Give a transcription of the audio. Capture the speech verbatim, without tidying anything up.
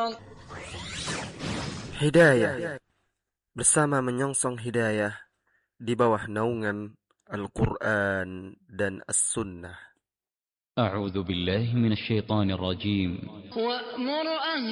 Hidayah, bersama menyongsong hidayah di bawah naungan Al-Quran dan As-Sunnah. أعوذ بالله من الشيطان الرجيم